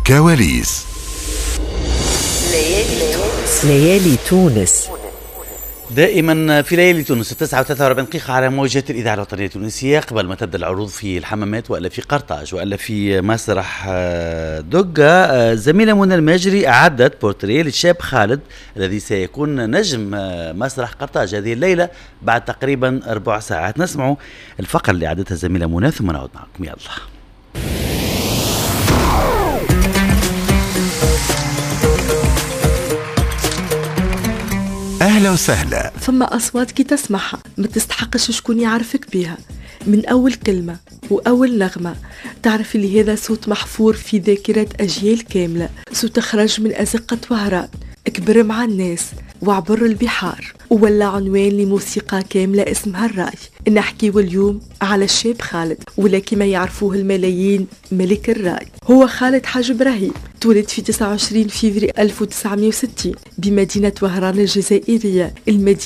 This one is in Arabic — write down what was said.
كواليس ليالي تونس. دائما في ليالي تونس 9:43 دقيقة على موجات الإذاعة الوطنية التونسية. قبل ما تبدأ العروض في الحمامات وإلا في قرطاج وإلا في مسرح دقة، زميلة منى الماجري أعدت بورتريه للشاب خالد الذي سيكون نجم مسرح قرطاج هذه الليلة بعد تقريبا 4 ساعات. نسمع الفقرة اللي أعدتها زميلة منى ثم نعود معكم. يلا. أهلا وسهلا. ثم أصوات كي تسمعها ما تستحقش شكون يعرفك بها، من أول كلمة وأول نغمة تعرف اللي هذا صوت محفور في ذاكرة أجيال كاملة، صوت خرج من أزقة وهران، كبر مع الناس وعبر البحار، ولا عنوان لموسيقى كاملة اسمها الراي. نحكيو اليوم على الشاب خالد، ولا كما يعرفوه الملايين ملك الراي. هو خالد حاج إبراهيم، تولد في 29 فبراير 1960 بمدينة وهران الجزائرية، المدينة